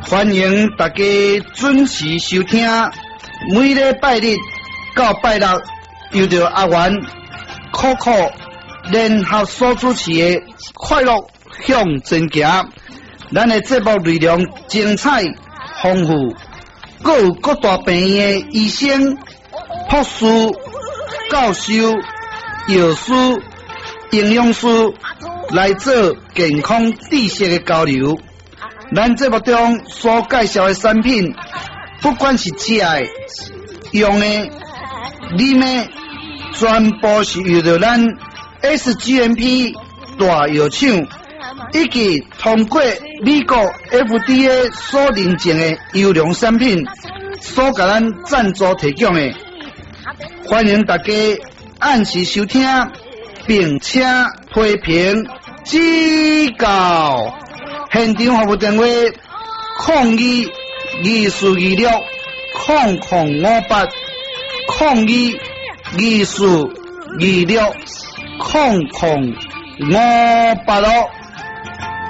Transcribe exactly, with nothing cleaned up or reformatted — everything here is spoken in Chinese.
欢迎大家准时收听，每礼拜日到拜六，由着阿元、酷酷联合所主持的快乐向前行。咱的节目内容精彩丰富，各有各大病院的医生、护士、教授、药师、营养师来做健康知识的交流。咱节目中所介绍的产品，不管是食的、用的、啉的，全部是由着咱 S G M P 大药厂以及通过美国 F D A 所认证的优良产品所给咱赞助提供的。欢迎大家按时收听，并且批评指教。现场服务电话：零二二四二六零零五八零二二四二六零零五八咯。